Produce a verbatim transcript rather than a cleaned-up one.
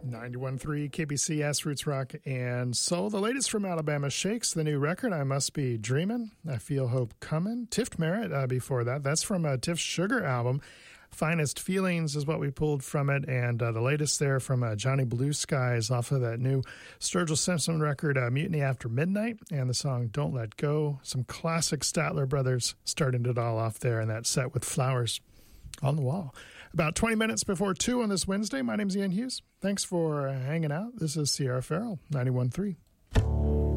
ninety-one point three K B C S Roots Rock and Soul. The latest from Alabama Shakes, the new record, I Must Be Dreamin', I Feel Hope Comin'. Tiff Merritt uh, before that. That's from uh, Tiff's Sugar album. Finest Feelings is what we pulled from it, and uh, the latest there from uh, Johnny Blue Skies off of that new Sturgill Simpson record, uh, Mutiny After Midnight, and the song Don't Let Go. Some classic Statler Brothers starting it all off there in that set with Flowers on the Wall. About twenty minutes before two on this Wednesday, my name's Ian Hughes. Thanks for hanging out. This is Sierra Farrell, ninety-one point three.